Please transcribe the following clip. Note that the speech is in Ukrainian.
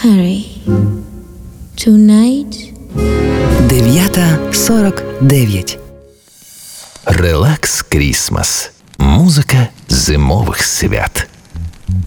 Harry, tonight. 9:49. Релакс Крісмас. Музика зимових свят.